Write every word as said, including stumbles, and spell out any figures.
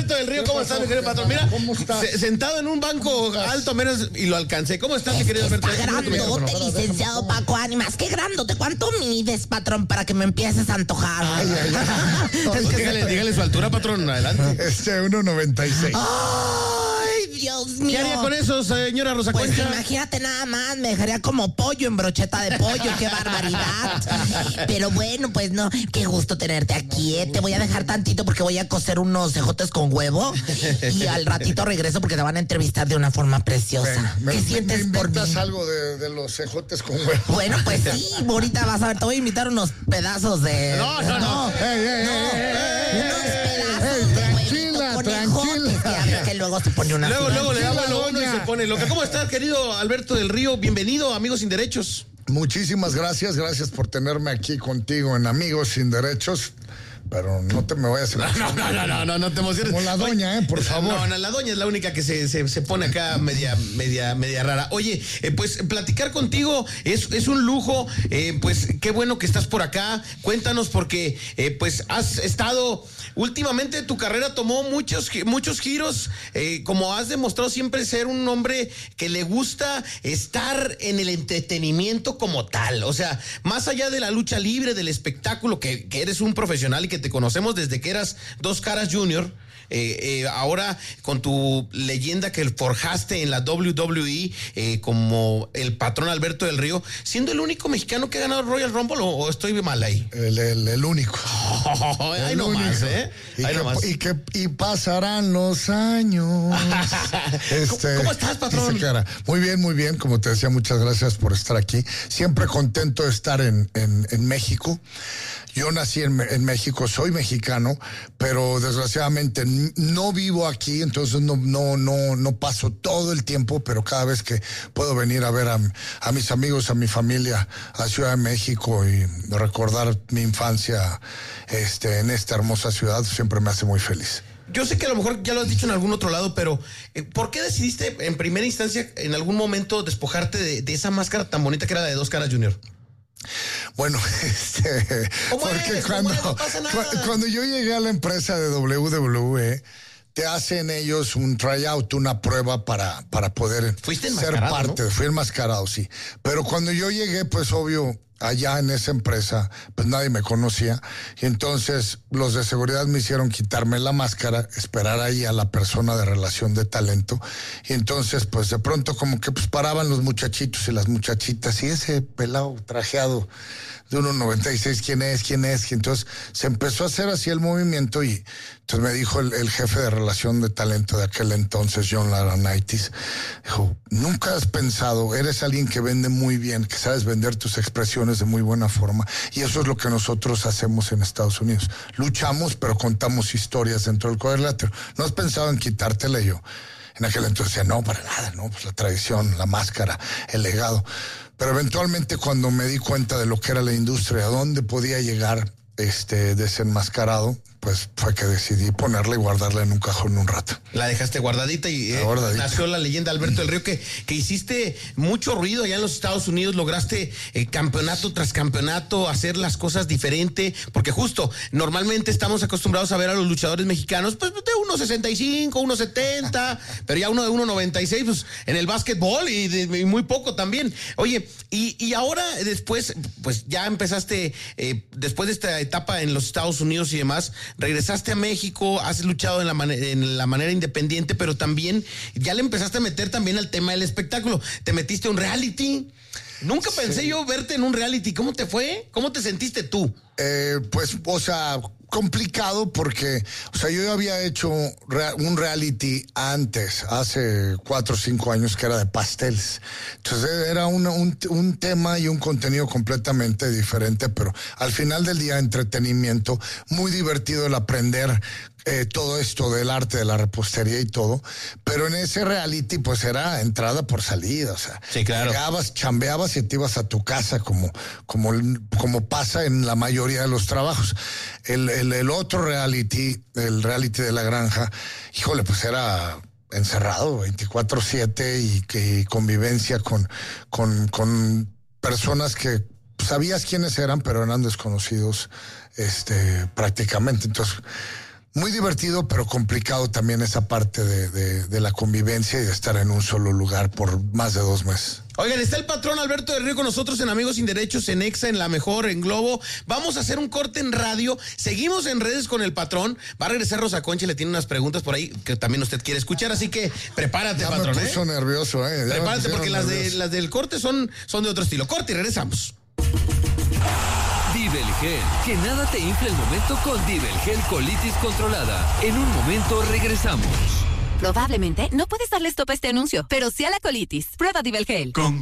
Alberto del Río, ¿cómo estás, mi querido patrón? Mira, ¿cómo estás? Se, sentado en un banco alto menos y lo alcancé. ¿Cómo estás, mi querido Alberto? Está grandote, licenciado Paco Ánimas. ¿Qué grandote? ¿Cuánto mides, patrón, para que me empieces a antojar? Ay, ay, ay. Es que dígale, dígale su altura, patrón. Adelante. Este, uno noventa y seis. Ay, Dios mío. ¿Qué haría con eso, señora Rosa Pues Concha? imagínate nada más, me dejaría como pollo en brocheta de pollo. ¡Qué barbaridad! Pero bueno, pues no, qué gusto tenerte aquí, ¿eh? Te voy a dejar tantito porque voy a cocer unos cejotes con huevo y al ratito regreso porque te van a entrevistar de una forma preciosa. Me, ¿Qué me, sientes me por mí? inventas algo de, de los cejotes con huevo. Bueno, pues sí, ahorita vas a ver, te voy a invitar unos pedazos de... No, no, no. Ey, ey, No, ey, ey, unos ey, pedazos ey, de tranquila, huevito tranquila. conejotes, que a ver que luego se pone una... Luego, fila. luego le da Tranquila, vuelo uno y doña. se pone loca. ¿Cómo estás, querido Alberto del Río? Bienvenido, Amigos Sin Derechos. Muchísimas gracias, gracias por tenerme aquí contigo en Amigos Sin Derechos. Pero no te me vayas a... No, no, no, no, no, no te emociones. Como la doña, eh, por favor. No, no, la doña es la única que se, se, se pone acá media, media, media rara. Oye, eh, pues platicar contigo es, es un lujo. Eh, pues qué bueno que estás por acá. Cuéntanos porque eh, pues has estado... Últimamente tu carrera tomó muchos, muchos giros, eh, como has demostrado siempre ser un hombre que le gusta estar en el entretenimiento como tal. O sea, más allá de la lucha libre, del espectáculo, que, que eres un profesional y que te conocemos desde que eras Dos Caras Junior, eh, eh, ahora con tu leyenda que forjaste en la doble u doble u E eh, como el patrón Alberto del Río, siendo el único mexicano que ha ganado el Royal Rumble, o, o estoy mal ahí. El, el, el único. Oh, ahí El nomás, único. ¿eh? Y, Ahí que, nomás. y, que, y pasarán los años. ¿Cómo, cómo estás, patrón? Dice Cara. Muy bien, muy bien. Como te decía, muchas gracias por estar aquí. Siempre contento de estar en, en, en México. Yo nací en, en México, soy mexicano, pero desgraciadamente no vivo aquí, entonces no, no, no, no paso todo el tiempo, pero cada vez que puedo venir a ver a, a mis amigos, a mi familia, a Ciudad de México y recordar mi infancia este, en esta hermosa ciudad, siempre me hace muy feliz. Yo sé que a lo mejor ya lo has dicho en algún otro lado, pero eh, ¿por qué decidiste en primera instancia en algún momento despojarte de, de esa máscara tan bonita que era la de Dos Caras Junior? Bueno, este, porque es? cuando, Es? No pasa nada. cu- cuando yo llegué a la empresa de doble u doble u E, te hacen ellos un tryout, una prueba para, para poder Fuiste ser enmascarado, parte. ¿no? Fui enmascarado, sí. Pero cuando yo llegué, pues obvio, allá en esa empresa, pues nadie me conocía. Y entonces los de seguridad me hicieron quitarme la máscara, esperar ahí a la persona de relación de talento. Y entonces, pues de pronto como que pues paraban los muchachitos y las muchachitas. Y ese pelado trajeado de uno noventa y seis, ¿quién es? ¿Quién es? Y entonces se empezó a hacer así el movimiento y entonces me dijo el, el jefe de relación de talento de aquel entonces, John Laurinaitis, dijo, nunca has pensado, eres alguien que vende muy bien, que sabes vender tus expresiones de muy buena forma, y eso es lo que nosotros hacemos en Estados Unidos. Luchamos, pero contamos historias dentro del cuadrilátero. ¿No has pensado en quitártela? Y yo en aquel entonces decía, no, para nada, no, pues la tradición, la máscara, el legado. Pero eventualmente cuando me di cuenta de lo que era la industria, a dónde podía llegar este desenmascarado, pues fue que decidí ponerla y guardarla en un cajón un rato. La dejaste guardadita y eh, guardadita. nació la leyenda Alberto del Río, que, que hiciste mucho ruido allá en los Estados Unidos, lograste eh, campeonato tras campeonato, hacer las cosas diferente, porque justo, normalmente estamos acostumbrados a ver a los luchadores mexicanos, pues de uno sesenta y cinco, uno setenta, pero ya uno de uno noventa y seis, pues en el básquetbol y, de, y muy poco también. Oye, y, y ahora después, pues ya empezaste, eh, después de esta etapa en los Estados Unidos y demás, regresaste a México, has luchado en la, man- en la manera independiente, pero también ya le empezaste a meter también al tema del espectáculo. Te metiste a un reality. Nunca Sí. pensé yo verte en un reality. ¿Cómo te fue? ¿Cómo te sentiste tú? Eh, pues, o sea, complicado porque, o sea, yo ya había hecho rea- un reality antes, hace cuatro o cinco años, que era de pasteles. Entonces era una- un, un tema y un contenido completamente diferente, pero al final del día entretenimiento, muy divertido el aprender eh, todo esto del arte de la repostería y todo, pero en ese reality pues era entrada por salida, o sea, Sí, claro. llegabas, chambeabas y te ibas a tu casa como, como, como pasa en la mayoría de los trabajos. El, el, el otro reality, el reality de la granja, híjole, pues era encerrado veinticuatro siete y que convivencia con, con, con personas que sabías quiénes eran, pero eran desconocidos este, prácticamente. Entonces, muy divertido, pero complicado también esa parte de, de, de la convivencia y de estar en un solo lugar por más de dos meses. Oigan, está el patrón Alberto del Río con nosotros en Amigos Sin Derechos, en Exa, en La Mejor, en Globo. Vamos a hacer un corte en radio. Seguimos en redes con el patrón. Va a regresar Rosa Concha, le tiene unas preguntas por ahí que también usted quiere escuchar, así que prepárate, ya patrón. Me puso ¿eh? nervioso, ¿eh? Ya Prepárate porque las, de, las del corte son, son de otro estilo. Corte y regresamos. Divel Gel, que nada te infle el momento con Divel Gel Colitis Controlada. En un momento regresamos. Probablemente no puedes darle stop a este anuncio, pero sí a la colitis. Prueba Divel Gel. Con